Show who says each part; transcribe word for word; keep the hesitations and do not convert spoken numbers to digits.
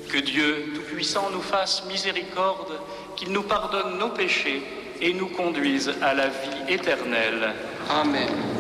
Speaker 1: Que Dieu Tout-Puissant nous fasse miséricorde, qu'il nous pardonne nos péchés et nous conduise à la vie éternelle.
Speaker 2: Amen.